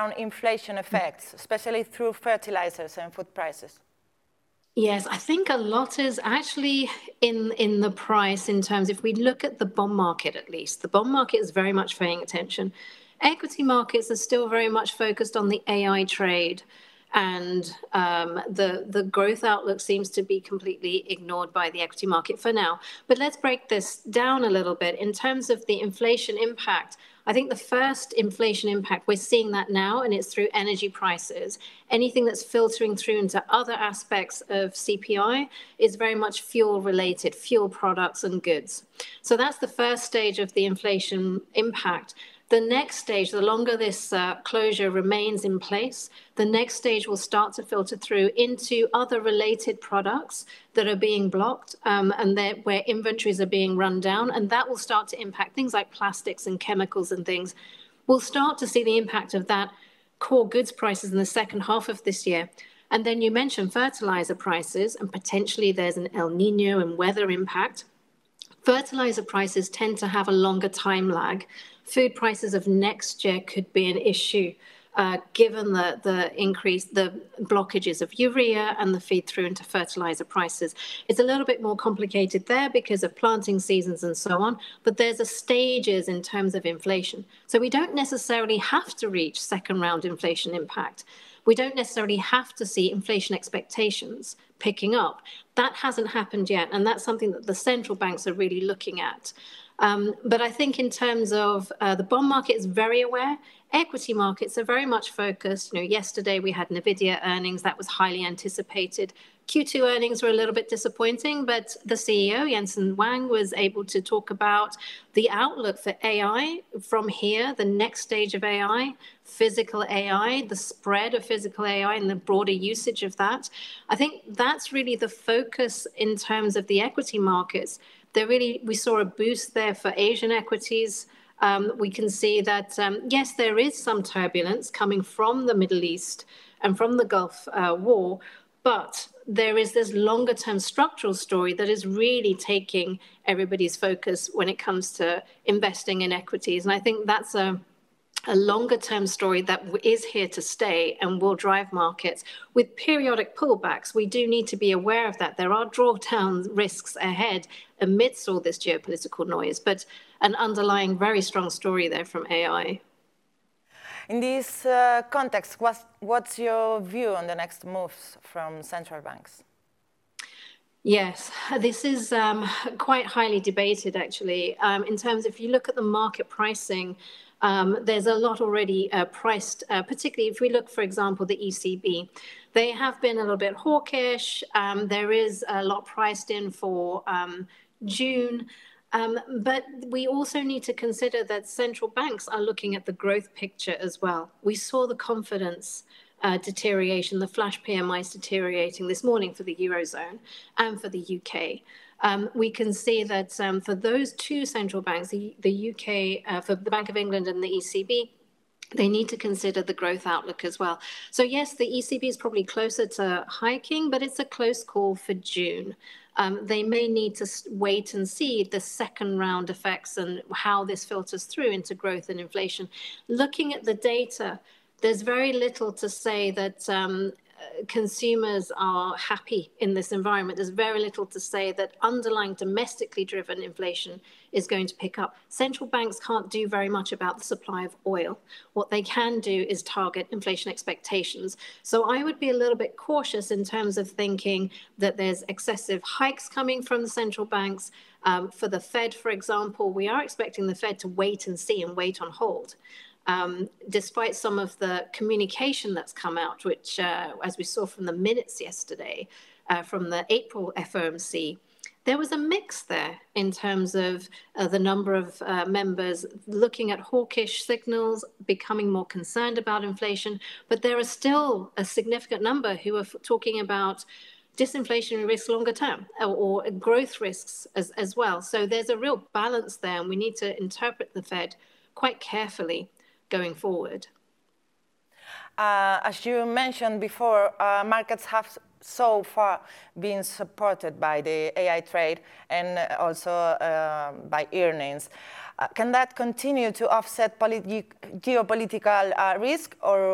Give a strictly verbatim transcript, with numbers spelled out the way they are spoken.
around inflation effects, especially through fertilizers and food prices? Yes, I think a lot is actually in, in the price in terms, if we look at the bond market at least, the bond market is very much paying attention. Equity markets are still very much focused on the A I trade, and um, the, the growth outlook seems to be completely ignored by the equity market for now. But let's break this down a little bit. In terms of the inflation impact, I think the first inflation impact, we're seeing that now, and it's through energy prices. Anything that's filtering through into other aspects of C P I is very much fuel-related, fuel products and goods. So that's the first stage of the inflation impact. The next stage, the longer this uh, closure remains in place, the next stage will start to filter through into other related products that are being blocked um, and where inventories are being run down, and that will start to impact things like plastics and chemicals and things. We'll start to see the impact of that core goods prices in the second half of this year. And then you mentioned fertilizer prices, and potentially there's an El Nino and weather impact. Fertilizer prices tend to have a longer time lag. Food prices of next year could be an issue, uh, given the, the increase, the blockages of urea and the feed through into fertilizer prices. It's a little bit more complicated there because of planting seasons and so on, but there's a stages in terms of inflation. So we don't necessarily have to reach second round inflation impact. We don't necessarily have to see inflation expectations picking up. That hasn't happened yet, and that's something that the central banks are really looking at. Um, but I think in terms of uh, the bond market is very aware. Equity markets are very much focused. You know, yesterday we had NVIDIA earnings that was highly anticipated. Q two earnings were a little bit disappointing, but the C E O, Jensen Huang, was able to talk about the outlook for A I from here, the next stage of A I, physical A I, the spread of physical A I and the broader usage of that. I think that's really the focus in terms of the equity markets. There really, we saw a boost there for Asian equities. Um, we can see that, um, yes, there is some turbulence coming from the Middle East and from the Gulf uh, War, but there is this longer term structural story that is really taking everybody's focus when it comes to investing in equities. And I think that's a, a longer term story that is here to stay and will drive markets. With periodic pullbacks, we do need to be aware of that. There are drawdown risks ahead amidst all this geopolitical noise, but an underlying very strong story there from A I. In this uh, context, what's, what's your view on the next moves from central banks? Yes, this is um, quite highly debated, actually. Um, in terms, if you look at the market pricing, um, there's a lot already uh, priced, uh, particularly if we look, for example, the E C B. They have been a little bit hawkish. Um, there is a lot priced in for um, June. Um, but we also need to consider that central banks are looking at the growth picture as well. We saw the confidence uh, deterioration, the flash P M Is deteriorating this morning for the Eurozone and for the U K. Um, we can see that um, for those two central banks, the, the U K, uh, for the Bank of England and the E C B, they need to consider the growth outlook as well. So yes, the E C B is probably closer to hiking, but it's a close call for June. Um, they may need to wait and see the second round effects and how this filters through into growth and inflation. Looking at the data, there's very little to say that um, consumers are happy in this environment. There's very little to say that underlying domestically driven inflation is going to pick up. Central banks can't do very much about the supply of oil. What they can do is target inflation expectations. So I would be a little bit cautious in terms of thinking that there's excessive hikes coming from the central banks. Um, for the Fed, for example, we are expecting the Fed to wait and see and wait on hold. Um, despite some of the communication that's come out, which, uh, as we saw from the minutes yesterday, uh, from the April F O M C, there was a mix there in terms of uh, the number of uh, members looking at hawkish signals, becoming more concerned about inflation, but there are still a significant number who are talking about disinflationary risks longer term, or, or growth risks as, as well. So there's a real balance there, and we need to interpret the Fed quite carefully going forward. Uh, as you mentioned before, uh, markets have so far been supported by the A I trade and also uh, by earnings. Uh, can that continue to offset geopolitical uh, risk, or